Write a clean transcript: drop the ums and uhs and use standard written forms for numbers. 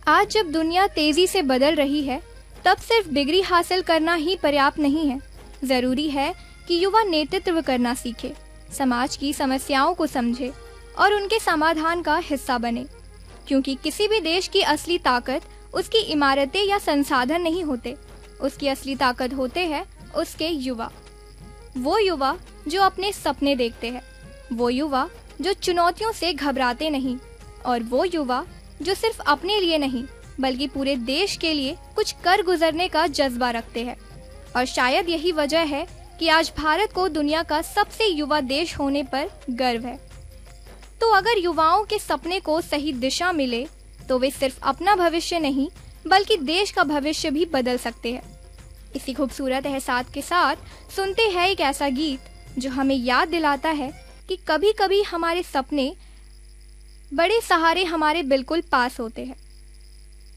आज जब दुनिया तेजी से बदल रही है, तब सिर्फ डिग्री हासिल करना ही पर्याप्त नहीं है। जरूरी है कि युवा नेतृत्व करना सीखे, समाज की समस्याओं को समझे और उनके समाधान का हिस्सा बने। क्योंकि किसी भी देश की असली ताकत उसकी इमारतें या संसाधन नहीं होते, उसकी असली ताकत होते हैं उसके युवा। वो युवा जो अपने सपने देखते हैं, वो युवा जो चुनौतियों से घबराते नहीं, और वो युवा जो सिर्फ अपने लिए नहीं बल्कि पूरे देश के लिए कुछ कर गुजरने का जज्बा रखते हैं। और शायद यही वजह है कि आज भारत को दुनिया का सबसे युवा देश होने पर गर्व है। तो अगर युवाओं के सपने को सही दिशा मिले तो वे सिर्फ अपना भविष्य नहीं बल्कि देश का भविष्य भी बदल सकते हैं। इसी खूबसूरत एहसास के साथ सुनते हैं एक ऐसा गीत जो हमें याद दिलाता है कि कभी कभी हमारे सपने बड़े सहारे हमारे बिल्कुल पास होते हैं।